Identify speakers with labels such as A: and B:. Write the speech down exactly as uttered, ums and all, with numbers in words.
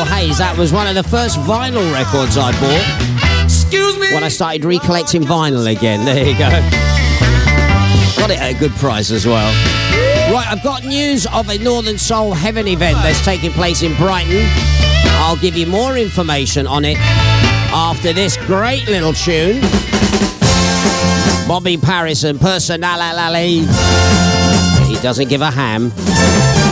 A: Purple Haze. That was one of the first vinyl records I bought.
B: Excuse me.
A: When I started recollecting vinyl again. There you go. Got it at a good price as well. Right, I've got news of a Northern Soul Heaven event that's taking place in Brighton. I'll give you more information on it after this great little tune. Bobby Paris and Personality. He doesn't give a ham.